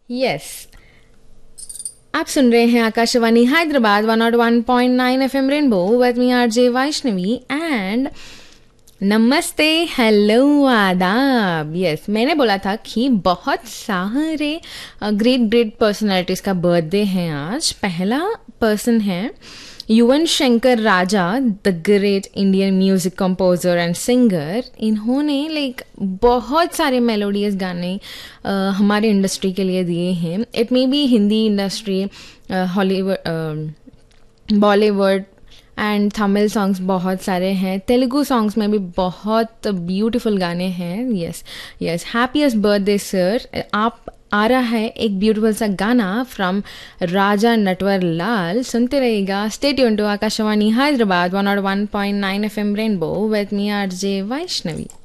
Yes, आप सुन रहे हैं Akashvani Hyderabad 101.9 FM rainbow with me RJ Vaishnavi and नमस्ते, हेलो, आदाब। यस, मैंने बोला था कि बहुत सारे ग्रेट ग्रेट पर्सनालिटीज़ का बर्थडे है आज। पहला पर्सन है युवन शंकर राजा, the great Indian music composer and singer. इन्होंने बहुत सारे मेलोडियस गाने हमारे इंडस्ट्री के लिए दिए हैं। It may be Hindi industry, Hollywood, Bollywood and Tamil songs बहुत सारे हैं। तेलुगु सॉन्ग्स में भी बहुत ब्यूटीफुल गाने हैं। Yes yes, happiest birthday sir. आप आ रहा है एक ब्यूटीफुल सा गाना फ्रॉम राजा नटवर लाल। सुनते रहिएगा, stay tuned to Akashvani Hyderabad 101.9 FM rainbow with me RJ Vaishnavi.